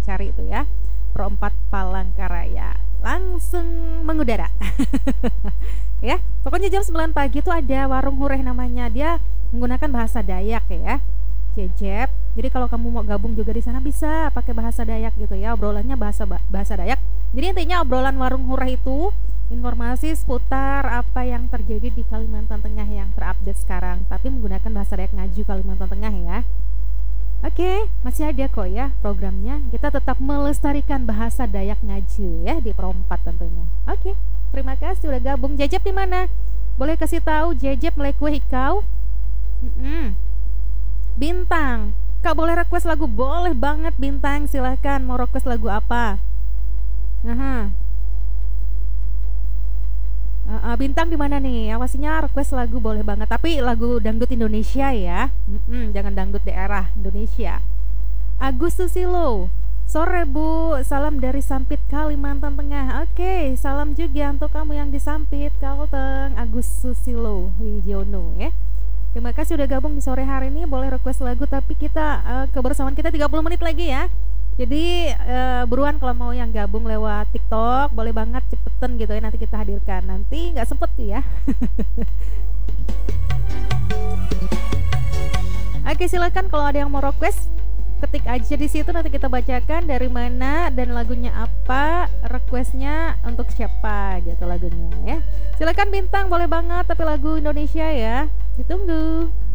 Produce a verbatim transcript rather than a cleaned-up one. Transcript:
cari itu ya. Pro empat Palangkaraya. Langsung mengudara. Ya, pokoknya jam sembilan pagi itu ada warung hureh namanya. Dia menggunakan bahasa Dayak ya. Jejep. Jadi kalau kamu mau gabung juga di sana bisa pakai bahasa Dayak gitu ya. Obrolannya bahasa bahasa Dayak. Jadi intinya obrolan warung hureh itu informasi seputar apa yang terjadi di Kalimantan Tengah yang terupdate sekarang, tapi menggunakan bahasa Dayak Ngaju Kalimantan Tengah ya. Oke, masih ada kok ya programnya. Kita tetap melestarikan bahasa Dayak Ngaju ya di Pro empat tentunya. Oke, terima kasih udah gabung. Jejep di mana? Boleh kasih tahu Jejep mulai kue hikau? Mm-mm. Bintang, Kak boleh request lagu? Boleh banget Bintang, silahkan. Mau request lagu apa? Aha. Uh, uh, Bintang di mana nih? Awasinya request lagu boleh banget, tapi lagu dangdut Indonesia ya. Mm-mm, jangan dangdut daerah Indonesia. Agus Susilo, sore Bu, salam dari Sampit Kalimantan Tengah. Oke, salam juga untuk kamu yang di Sampit Kalteng, Agus Susilo Widiono ya. Terima kasih udah gabung di sore hari ini. Boleh request lagu, tapi kita uh, kebersamaan kita tiga puluh menit lagi ya. Jadi uh, buruan kalau mau yang gabung lewat TikTok, boleh banget cepetan gitu ya, nanti kita hadirkan. Nanti nggak sempet ya. Oke, silakan kalau ada yang mau request, ketik aja di situ, nanti kita bacakan dari mana dan lagunya apa, requestnya untuk siapa gitu lagunya ya. Silakan Bintang, boleh banget, tapi lagu Indonesia ya. Ditunggu.